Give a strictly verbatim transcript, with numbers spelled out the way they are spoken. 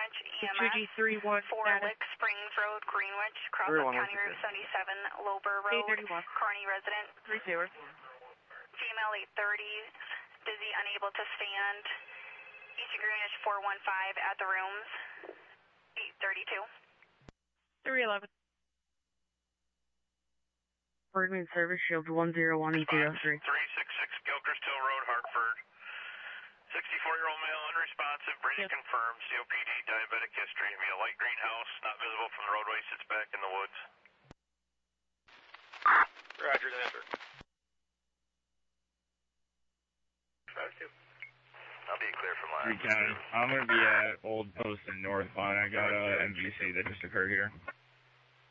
Greenwich, E M two G three one S, four Lick Springs Road, Greenwich, cross up County Route seventy-seven, Lober Road, Kearney resident. Three Taylor. Female eight thirties, dizzy, unable to stand. East Greenwich four one five at the rooms, eight thirty-two. three eleven. Birdman Service, Shield one zero one zero three. three six six, Gilchrist Hill Road, Hartford. sixty-four-year-old male, unresponsive, breathing Yep. confirmed, C O P D, diabetic history, via light green house, not visible from the roadway, sits back in the woods. Roger that, sir. I'll be clear from line. County. I'm going to be at Old Post in North Line. I got a M V C that just occurred here.